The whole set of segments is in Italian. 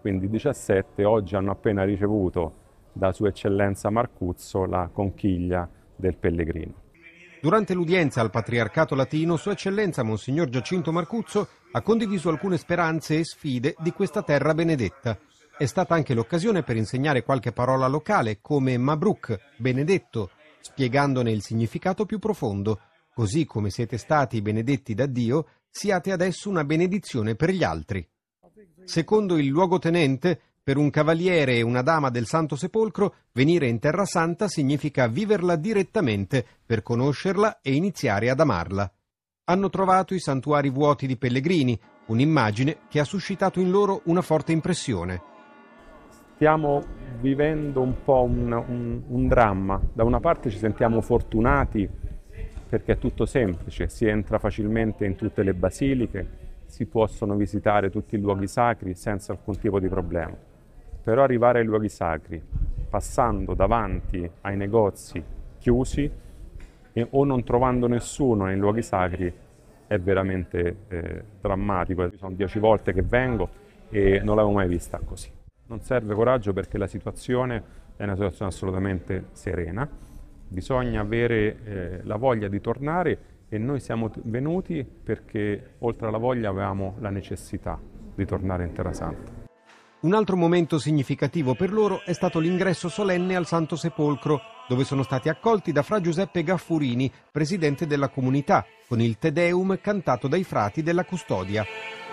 quindi 17 oggi hanno appena ricevuto da Sua Eccellenza Marcuzzo la conchiglia del pellegrino. Durante l'udienza al Patriarcato Latino, Sua Eccellenza Monsignor Giacinto Marcuzzo ha condiviso alcune speranze e sfide di questa terra benedetta. È stata anche l'occasione per insegnare qualche parola locale come Mabruk, benedetto, spiegandone il significato più profondo. Così come siete stati benedetti da Dio, siate adesso una benedizione per gli altri. Secondo il luogotenente, per un cavaliere e una dama del Santo Sepolcro, venire in Terra Santa significa viverla direttamente per conoscerla e iniziare ad amarla. Hanno trovato i santuari vuoti di pellegrini, un'immagine che ha suscitato in loro una forte impressione. Stiamo vivendo un po' un dramma. Da una parte ci sentiamo fortunati perché è tutto semplice, si entra facilmente in tutte le basiliche, si possono visitare tutti i luoghi sacri senza alcun tipo di problema. Però arrivare ai luoghi sacri, passando davanti ai negozi chiusi o non trovando nessuno nei luoghi sacri, è veramente drammatico. Sono 10 volte che vengo e non l'avevo mai vista così. Non serve coraggio perché la situazione è una situazione assolutamente serena. Bisogna avere la voglia di tornare e noi siamo venuti perché oltre alla voglia avevamo la necessità di tornare in Terra Santa. Un altro momento significativo per loro è stato l'ingresso solenne al Santo Sepolcro, dove sono stati accolti da Fra Giuseppe Gaffurini, presidente della comunità, con il Te Deum cantato dai frati della custodia.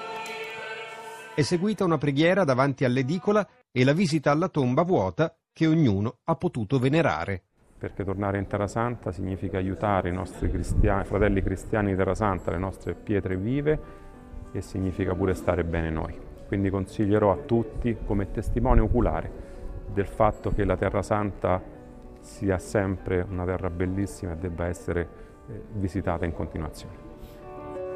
È seguita una preghiera davanti all'edicola e la visita alla tomba vuota che ognuno ha potuto venerare. Perché tornare in Terra Santa significa aiutare i nostri fratelli cristiani di Terra Santa, le nostre pietre vive, e significa pure stare bene noi. Quindi consiglierò a tutti come testimone oculare del fatto che la Terra Santa sia sempre una terra bellissima e debba essere visitata in continuazione.